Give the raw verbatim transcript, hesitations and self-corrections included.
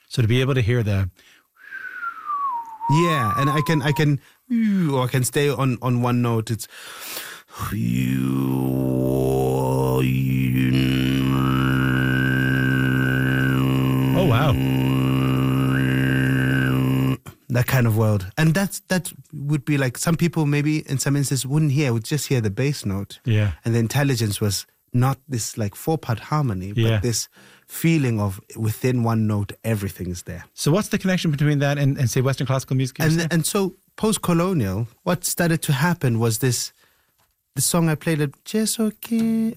So to be able to hear the... Yeah, and I can, I can, or I can stay on, on one note. It's... Oh, wow. That kind of world. And that's that would be like, some people maybe in some instances wouldn't hear, would just hear the bass note. Yeah. And the intelligence was not this like four-part harmony, Yeah. but this feeling of within one note, everything's there. So what's the connection between that and, and say, Western classical music? And and so post-colonial, what started to happen was this, the song I played at Just Okay,